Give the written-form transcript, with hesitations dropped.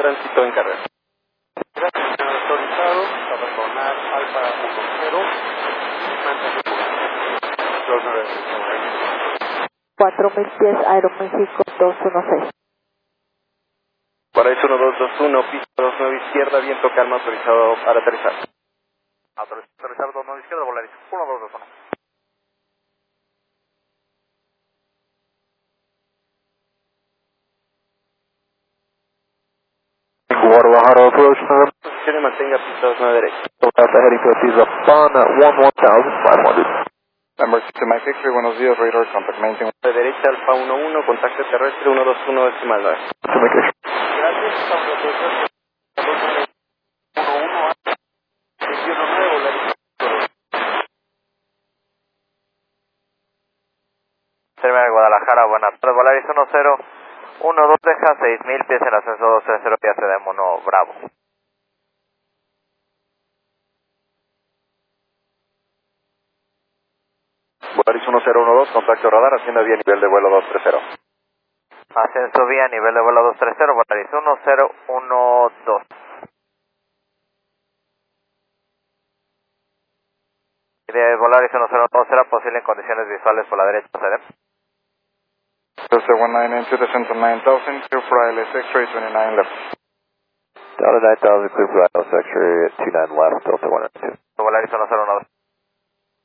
tránsito en carrera. Gracias, autorizado, a perdonar Alfa 10 y 4000 pies, Aeroméxico 216. Paraíso 1221, pista 29 izquierda, viento calma, autorizado para aterrizar. Autorizar 29 izquierda, Volaris 1221. Guadalajara approach number. Posicione, mantenga pista 29 derecha. Alpha heading to Atisa Pan at 11,500. Number 6 Mike X-ray, buenos días, radar contact maintain. De derecha, Alfa 11, contacto terrestre 121 decimal 9. Communication. Gracias, estamos autorizando 11 19 Volaris. Terminal Guadalajara, buenas tardes, Volaris 1012 deja 6000 pies en ascenso 230 vía CDM1 Bravo. Volaris 1012, contacto radar, hacienda vía nivel de vuelo 230. Ascenso vía nivel de vuelo 230, Volaris 1012. De Volaris 1012 será posible en condiciones visuales por la derecha, CDM. Delta 19 into descent on 9000, clear for ILS X-ray 29 left. Delta 9000, clear for ILS X-ray at 29 left, Delta 192. Volaris 1012.